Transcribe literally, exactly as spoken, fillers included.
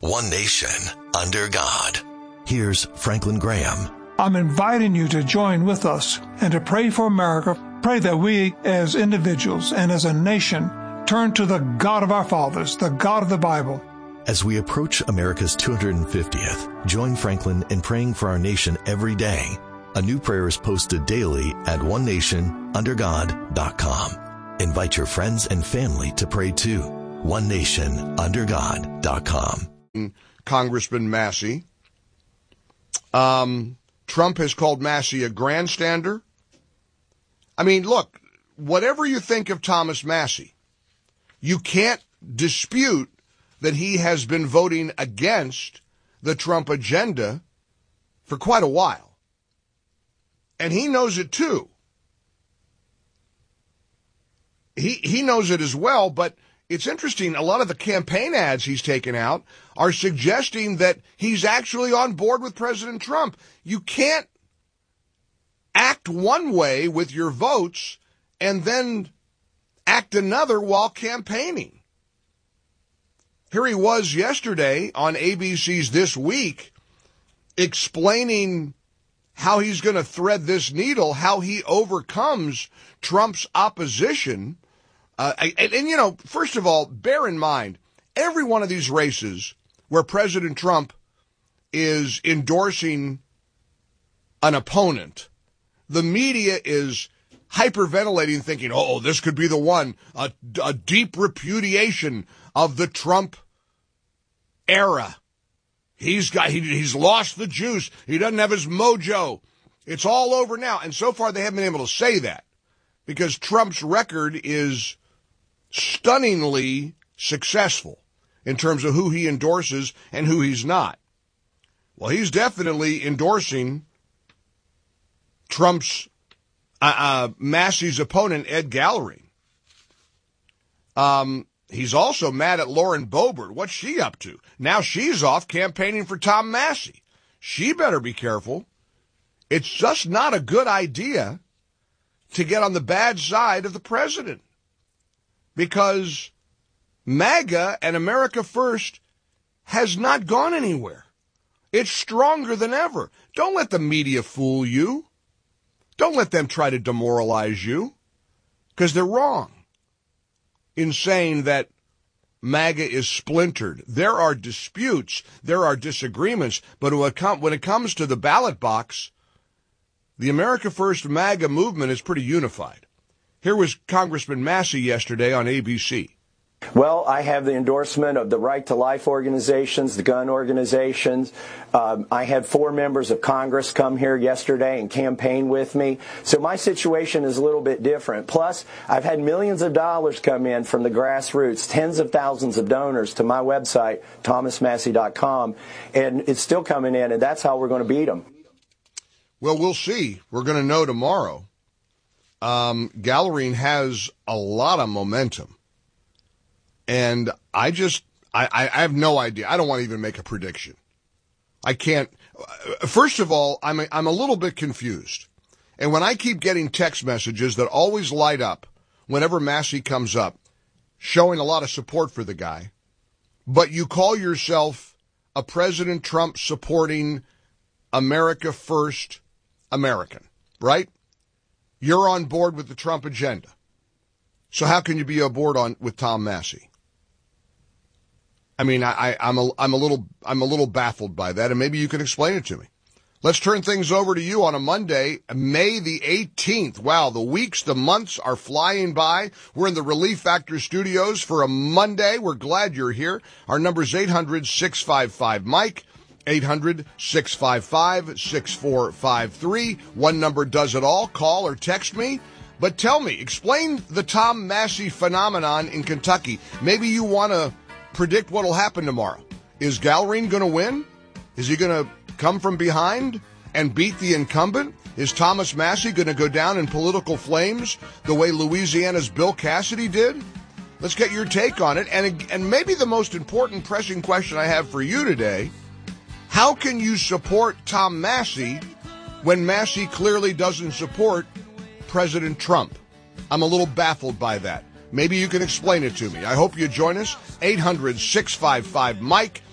one nation, under God. Here's Franklin Graham. I'm inviting you to join with us and to pray for America. Pray that we as individuals and as a nation turn to the God of our fathers, the God of the Bible. As we approach America's two hundred fiftieth, join Franklin in praying for our nation every day. A new prayer is posted daily at one nation under god dot com. Invite your friends and family to pray too. one nation under god dot com. Congressman Massey. Um, Trump has called Massey a grandstander. I mean, look, whatever you think of Thomas Massey, you can't dispute that he has been voting against the Trump agenda for quite a while. And he knows it too. He he knows it as well, but it's interesting, a lot of the campaign ads he's taken out are suggesting that he's actually on board with President Trump. You can't act one way with your votes and then act another while campaigning. Here he was yesterday on A B C's This Week explaining how he's going to thread this needle, how he overcomes Trump's opposition. Uh, and, and, you know, first of all, bear in mind, every one of these races where President Trump is endorsing an opponent, the media is hyperventilating, thinking, oh, this could be the one, a, a deep repudiation of the Trump era. He's got, he, he's lost the juice. He doesn't have his mojo. It's all over now. And so far they haven't been able to say that because Trump's record is stunningly successful in terms of who he endorses and who he's not. Well, he's definitely endorsing Trump's, uh, uh, Massey's opponent, Ed Gallering. Um, he's also mad at Lauren Boebert. What's she up to? Now she's off campaigning for Tom Massey. She better be careful. It's just not a good idea to get on the bad side of the president because MAGA and America First has not gone anywhere. It's stronger than ever. Don't let the media fool you. Don't let them try to demoralize you because they're wrong in saying that MAGA is splintered. There are disputes. There are disagreements. But when it comes to the ballot box, the America First MAGA movement is pretty unified. Here was Congressman Massey yesterday on A B C. Well, I have the endorsement of the Right to Life organizations, the gun organizations. Um, I had four members of Congress come here yesterday and campaign with me. So my situation is a little bit different. Plus, I've had millions of dollars come in from the grassroots, tens of thousands of donors to my website, thomas massey dot com, and it's still coming in, and that's how we're going to beat them. Well, we'll see. We're going to know tomorrow. Um, Gallering has a lot of momentum. And I just, I, I have no idea. I don't want to even make a prediction. I can't. First of all, I'm a, I'm a little bit confused. And when I keep getting text messages that always light up whenever Massey comes up, showing a lot of support for the guy, but you call yourself a President Trump supporting America First American, right? You're on board with the Trump agenda. So how can you be aboard on with Tom Massey? I mean, I, I'm a, I'm a little, I'm a little baffled by that, and maybe you can explain it to me. Let's turn things over to you on a Monday, May the eighteenth. Wow, the weeks, the months are flying by. We're in the Relief Factor studios for a Monday. We're glad you're here. Our number is eight hundred, six five five, Mike, eight hundred, six five five, six four five three. One number does it all. Call or text me. But tell me, explain the Tom Massey phenomenon in Kentucky. Maybe you want to predict what will happen tomorrow. Is Gallering going to win? Is he going to come from behind and beat the incumbent? Is Thomas Massey going to go down in political flames the way Louisiana's Bill Cassidy did? Let's get your take on it. And, and maybe the most important pressing question I have for you today, how can you support Tom Massey when Massey clearly doesn't support President Trump? I'm a little baffled by that. Maybe you can explain it to me. I hope you join us. eight hundred, six five five, Mike,